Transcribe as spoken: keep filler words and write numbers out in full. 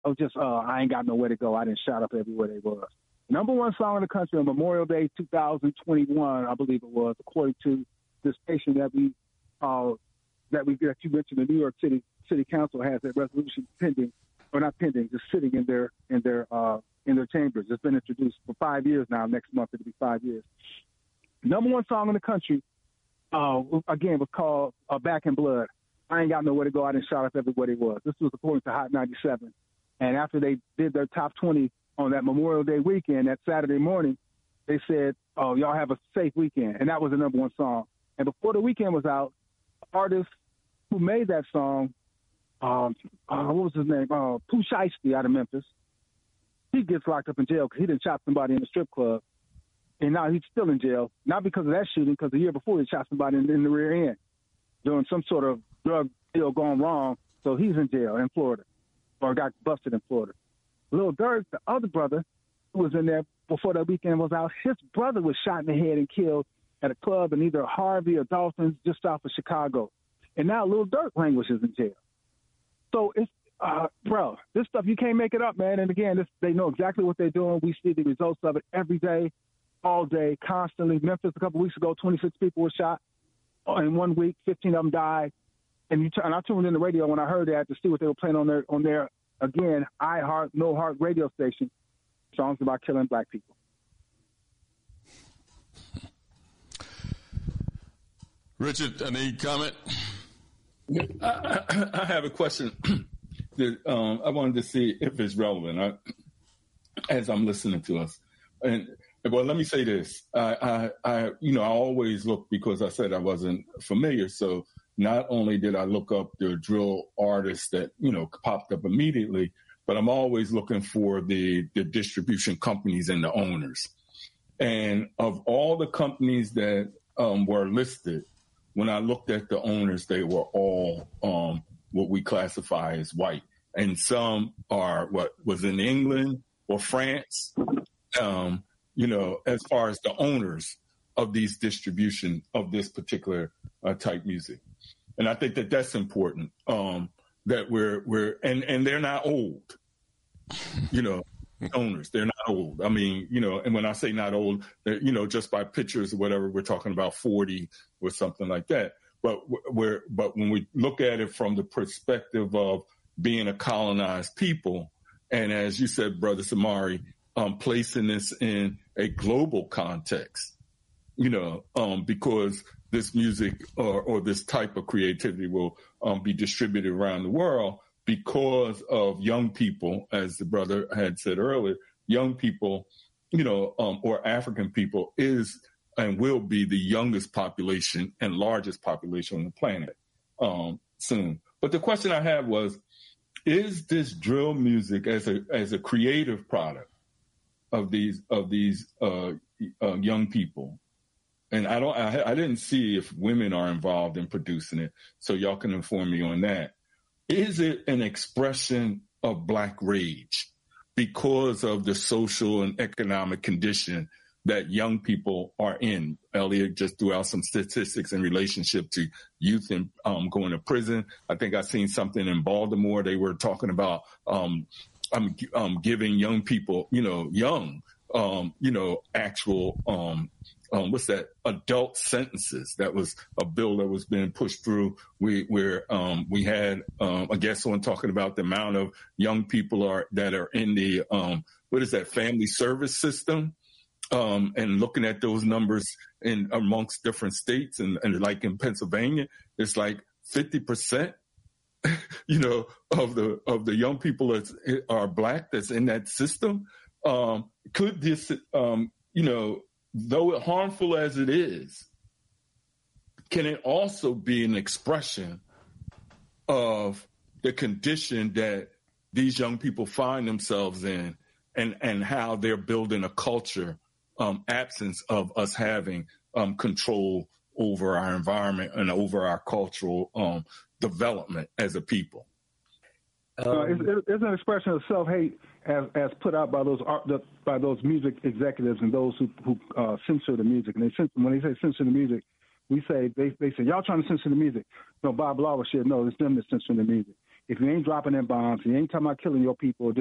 of just, uh, I ain't got nowhere to go. I didn't shout up everywhere they was. Number one song in the country on Memorial Day two thousand twenty-one, I believe it was, according to the station that we, uh, that we that you mentioned, the New York City City Council has that resolution pending, or not pending, just sitting in their in their uh, in their chambers. It's been introduced for five years now. Next month it'll be five years. Number one song in the country, uh, again, was called uh, "Back in Blood." I ain't got nowhere to go. I didn't shout up everywhere they was. This was according to Hot ninety-seven, and after they did their top twenty on that Memorial Day weekend, that Saturday morning, they said, "Oh, y'all have a safe weekend," and that was the number one song. And before the weekend was out, artist who made that song, um, uh, what was his name? Uh, Pooh Shiesty out of Memphis. He gets locked up in jail because he didn't chop somebody in the strip club, and now he's still in jail. Not because of that shooting, because the year before he shot somebody in, in the rear end doing some sort of drug deal gone wrong. So he's in jail in Florida, or got busted in Florida. Lil Durk, the other brother who was in there before the weekend was out, his brother was shot in the head and killed at a club in either Harvey or Dolphins just south of Chicago. And now Lil Durk languishes in jail. So it's, uh, bro, this stuff, you can't make it up, man. And again, this, they know exactly what they're doing. We see the results of it every day, all day, constantly. Memphis, a couple weeks ago, twenty-six people were shot in one week. fifteen of them died. And, you t- and I tuned in the radio when I heard that to see what they were playing on their, on their again, iHeart, No Heart radio station, songs about killing black people. Richard, any comment? I, I, I have a question that um, I wanted to see if it's relevant I, as I'm listening to us. And well, let me say this: I, I, I, you know, I always look because I said I wasn't familiar. So not only did I look up the drill artists that you know popped up immediately, but I'm always looking for the the distribution companies and the owners. And of all the companies that um, were listed, when I looked at the owners, they were all um, what we classify as white. And some are what was in England or France, um, you know, as far as the owners of these distribution of this particular uh, type music. And I think that that's important, um, that we're, we're, and, and they're not old, you know, owners, they're not old. I mean, you know, and when I say not old, you know, just by pictures or whatever, we're talking about forty or something like that. But we're, but when we look at it from the perspective of being a colonized people, and as you said, Brother Samari, um, placing this in a global context, you know, um, because this music or, or this type of creativity will um, be distributed around the world because of young people, as the brother had said earlier, young people, you know, um, or African people is and will be the youngest population and largest population on the planet um, soon. But the question I had was, is this drill music as a as a creative product of these of these uh, uh, young people? And I don't, I, I didn't see if women are involved in producing it, so y'all can inform me on that. Is it an expression of Black rage because of the social and economic condition that young people are in? Elliot just threw out some statistics in relationship to youth and um, going to prison. I think I seen something in Baltimore. They were talking about um, um, um, giving young people, you know, young, um, you know, actual, um, um, what's that, adult sentences. That was a bill that was being pushed through. We, where um, we had um, a guest on talking about the amount of young people are that are in the, um, what is that, family service system. Um, and looking at those numbers in amongst different states and, and like in Pennsylvania, it's like fifty percent, you know, of the, of the young people that are Black that's in that system. Um, could this, um, you know, though harmful as it is, can it also be an expression of the condition that these young people find themselves in and, and how they're building a culture Um, absence of us having um, control over our environment and over our cultural um, development as a people? Um, uh, it's, it's an expression of self-hate as, as put out by those art, the, by those music executives and those who, who uh, censor the music. And they censor, when they say censor the music, we say they they say y'all trying to censor the music. No, Bob Law shit. No, it's them that's censoring the music. if you ain't dropping them bombs, you ain't talking about killing your people,